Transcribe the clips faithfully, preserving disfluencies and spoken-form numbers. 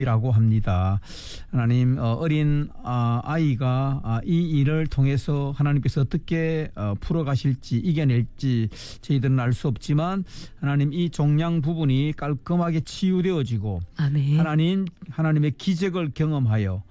라고 합니다. 하나님 어린 아이가 이 일을 통해서 하나님께서 어떻게 풀어가실지 이겨낼지 저희들은 알 수 없지만 하나님 이 종양 부분이 깔끔하게 치유되어지고 아멘. 하나님 하나님의 기적을 경험하여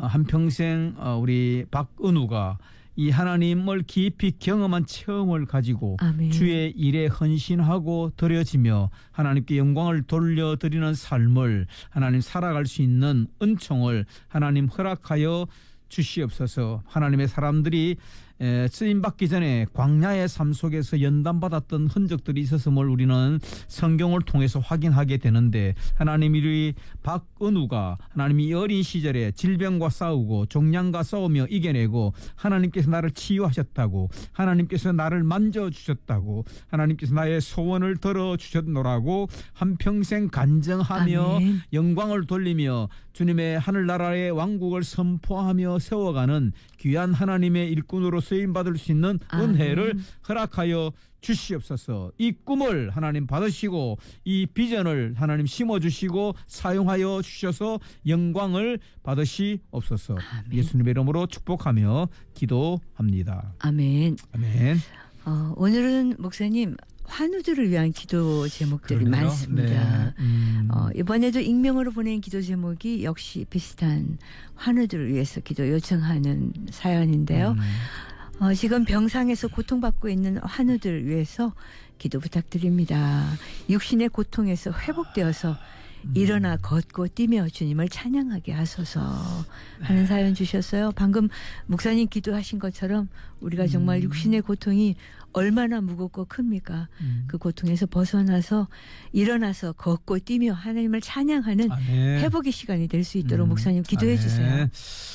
한평생 우리 박은우가 이 하나님을 깊이 경험한 체험을 가지고 아멘. 주의 일에 헌신하고 드려지며 하나님께 영광을 돌려드리는 삶을 하나님 살아갈 수 있는 은총을 하나님 허락하여 주시옵소서. 하나님의 사람들이 쓰임받기 전에 광야의 삶 속에서 연단받았던 흔적들이 있었음을 우리는 성경을 통해서 확인하게 되는데 하나님 우리 박은우가 하나님이 어린 시절에 질병과 싸우고 종양과 싸우며 이겨내고 하나님께서 나를 치유하셨다고 하나님께서 나를 만져주셨다고 하나님께서 나의 소원을 들어주셨노라고 한평생 간증하며 아멘. 영광을 돌리며 주님의 하늘나라의 왕국을 선포하며 세워가는 귀한 하나님의 일꾼으로 쓰임받을 수 있는 은혜를 아멘. 허락하여 주시옵소서. 이 꿈을 하나님 받으시고 이 비전을 하나님 심어주시고 사용하여 주셔서 영광을 받으시옵소서. 아멘. 예수님의 이름으로 축복하며 기도합니다. 아멘. 아멘. 어, 오늘은 목사님 환우들을 위한 기도 제목들이 그러네요. 많습니다. 네. 음. 어, 이번에도 익명으로 보낸 기도 제목이 역시 비슷한 환우들을 위해서 기도 요청하는 사연인데요. 음. 어, 지금 병상에서 고통받고 있는 환우들을 위해서 기도 부탁드립니다. 육신의 고통에서 회복되어서 음. 일어나 걷고 뛰며 주님을 찬양하게 하소서 하는 사연 주셨어요. 방금 목사님 기도하신 것처럼 우리가 정말 음. 육신의 고통이 얼마나 무겁고 큽니까? 음. 그 고통에서 벗어나서 일어나서 걷고 뛰며 하나님을 찬양하는 아멘. 회복의 시간이 될 수 있도록 음. 목사님 기도해 아멘. 주세요.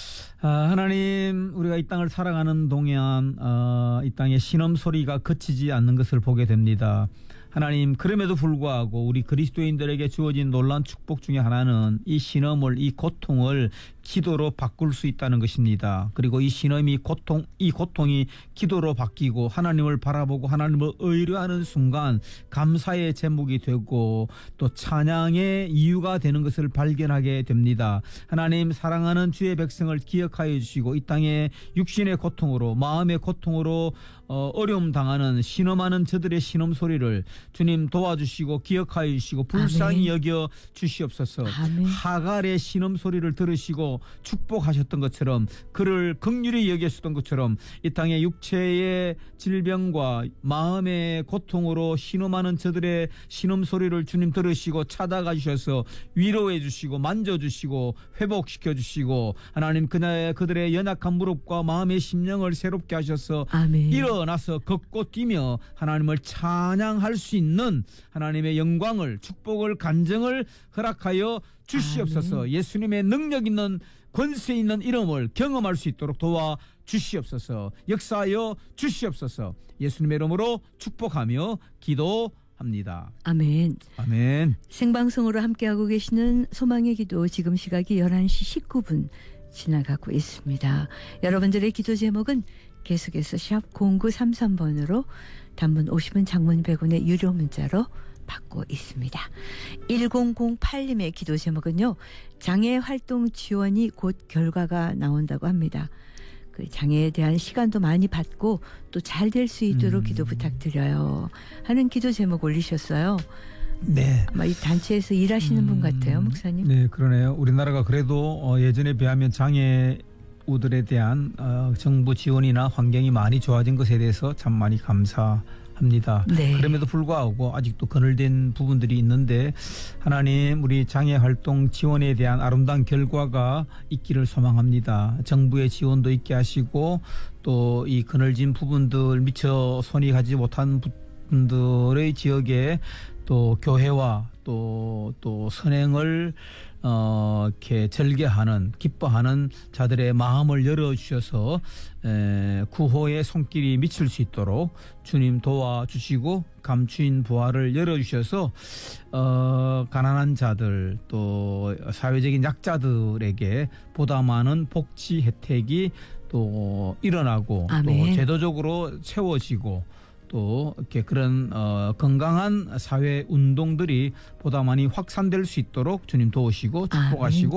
아, 하나님 우리가 이 땅을 살아가는 동안 어, 이 땅의 신음 소리가 그치지 않는 것을 보게 됩니다. 하나님 그럼에도 불구하고 우리 그리스도인들에게 주어진 놀라운 축복 중에 하나는 이 신음을 이 고통을 기도로 바꿀 수 있다는 것입니다. 그리고 이 신음이 고통 이 고통이 기도로 바뀌고 하나님을 바라보고 하나님을 의뢰하는 순간 감사의 제목이 되고 또 찬양의 이유가 되는 것을 발견하게 됩니다. 하나님 사랑하는 주의 백성을 기억하여 주시고 이 땅의 육신의 고통으로 마음의 고통으로 어, 어려움 당하는 신음하는 저들의 신음 소리를 주님 도와주시고 기억하여 주시고 불쌍히 아멘. 여겨 주시옵소서. 아멘. 하갈의 신음 소리를 들으시고 축복하셨던 것처럼 그를 긍휼히 여기셨던 것처럼 이 땅의 육체의 질병과 마음의 고통으로 신음하는 저들의 신음 소리를 주님 들으시고 찾아가 주셔서 위로해 주시고 만져주시고 회복시켜 주시고 하나님 그날 그들의 연약한 무릎과 마음의 심령을 새롭게 하셔서 아멘. 일어나서 걷고 뛰며 하나님을 찬양할 수 있는 하나님의 영광을 축복을 간증을 허락하여 주시옵소서. 아멘. 예수님의 능력 있는 권세 있는 이름을 경험할 수 있도록 도와 주시옵소서. 역사하여 주시옵소서. 예수님의 이름으로 축복하며 기도합니다. 아멘. 아멘. 생방송으로 함께하고 계시는 소망의 기도 지금 시각이 열한 시 십구 분 지나가고 있습니다. 여러분들의 기도 제목은 계속해서 샵 공구삼삼 번으로 단문 오십 원 장문 백 원의 유료 문자로 받고 있습니다. 천팔 님의 기도 제목은요. 장애 활동 지원이 곧 결과가 나온다고 합니다. 그 장애에 대한 시간도 많이 받고 또 잘 될 수 있도록 음. 기도 부탁드려요 하는 기도 제목 올리셨어요. 네. 아마 이 단체에서 일하시는 음. 분 같아요, 목사님. 네, 그러네요. 우리나라가 그래도 어, 예전에 비하면 장애 우들에 대한 어, 정부 지원이나 환경이 많이 좋아진 것에 대해서 참 많이 감사합니다. 네. 그럼에도 불구하고 아직도 그늘된 부분들이 있는데 하나님 우리 장애활동 지원에 대한 아름다운 결과가 있기를 소망합니다. 정부의 지원도 있게 하시고 또 이 그늘진 부분들 미처 손이 가지 못한 분들의 지역에 또 교회와 또, 또 선행을 어, 이렇게 절개하는, 기뻐하는 자들의 마음을 열어주셔서, 에, 구호의 손길이 미칠 수 있도록 주님 도와주시고, 감추인 부활을 열어주셔서, 어, 가난한 자들, 또 사회적인 약자들에게 보다 많은 복지 혜택이 또 일어나고, 아멘. 또 제도적으로 채워지고, 또 이렇게 그런 어, 건강한 사회 운동들이 보다 많이 확산될 수 있도록 주님 도우시고 축복하시고